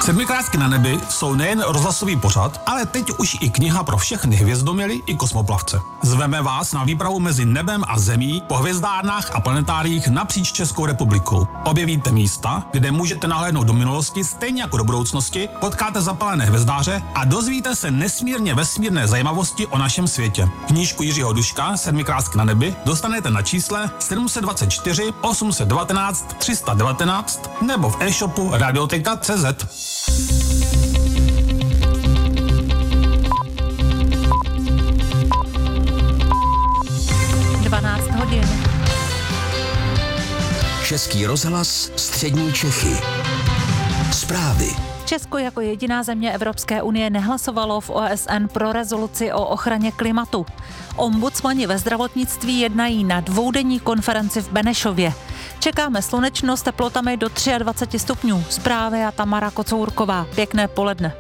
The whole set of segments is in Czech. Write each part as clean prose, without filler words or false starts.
Sedmikrásky na nebi jsou nejen rozhlasový pořad, ale teď už i kniha pro všechny hvězdoměly i kosmoplavce. Zveme vás na výpravu mezi nebem a zemí po hvězdárnách a planetáriích napříč Českou republikou. Objevíte místa, kde můžete nahlédnout do minulosti stejně jako do budoucnosti, potkáte zapalené hvězdáře a dozvíte se nesmírně vesmírné zajímavosti o našem světě. Knížku Jiřího Duška Sedmikrásky na nebi dostanete na čísle 724 819 319 nebo v e-shopu radioteka.cz. 12 hodin. Český rozhlas Střední Čechy. Zprávy. Česko jako jediná země Evropské unie nehlasovalo v OSN pro rezoluci o ochraně klimatu. Ombudsmani ve zdravotnictví jednají na dvoudenní konferenci v Benešově. Čekáme slunečno s teplotami do 23 stupňů. Zprávy a Tamara Kocourková. Pěkné poledne.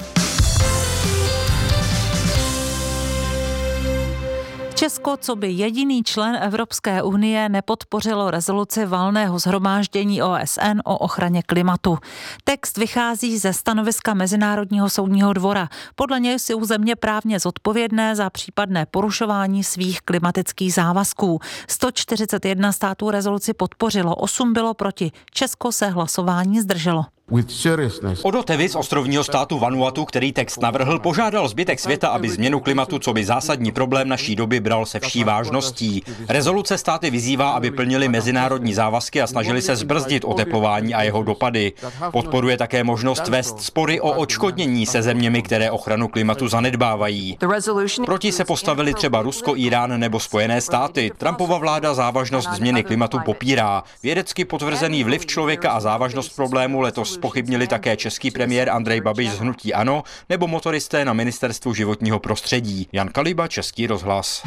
Česko, co by jediný člen Evropské unie, nepodpořilo rezoluci Valného shromáždění OSN o ochraně klimatu. Text vychází ze stanoviska Mezinárodního soudního dvora. Podle něj jsou země právně zodpovědné za případné porušování svých klimatických závazků. 141 států rezoluci podpořilo, 8 bylo proti. Česko se hlasování zdrželo. Odo Tevy z ostrovního státu Vanuatu, který text navrhl, požádal zbytek světa, aby změnu klimatu co by zásadní problém naší doby bral se vší vážností. Rezoluce státy vyzývá, aby plnili mezinárodní závazky a snažili se zbrzdit oteplování a jeho dopady. Podporuje také možnost vést spory o odškodnění se zeměmi, které ochranu klimatu zanedbávají. Proti se postavili třeba Rusko, Irán nebo Spojené státy. Trumpova vláda závažnost změny klimatu popírá. Vědecky potvrzený vliv člověka a závažnost problému letos zpochybnili také český premiér Andrej Babiš z hnutí ANO nebo motoristé na Ministerstvu životního prostředí. Jan Kaliba, Český rozhlas.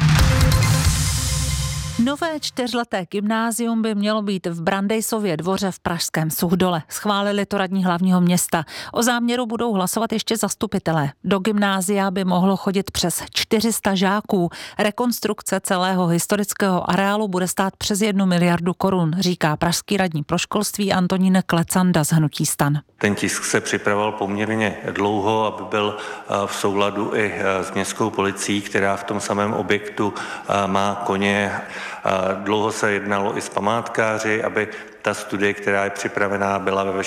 Nové 4leté gymnázium by mělo být v Brandejsově dvoře v pražském Suchdole. Schválili to radní hlavního města. O záměru budou hlasovat ještě zastupitelé. Do gymnázia by mohlo chodit přes 400 žáků. Rekonstrukce celého historického areálu bude stát přes 1 miliardu korun, říká pražský radní pro školství Antonín Klecanda z hnutí STAN. Ten tisk se připravoval poměrně dlouho, aby byl v souladu i s městskou policií, která v tom samém objektu má koně. Dlouho se jednalo i s památkáři, aby ta studie, která je připravená, byla ve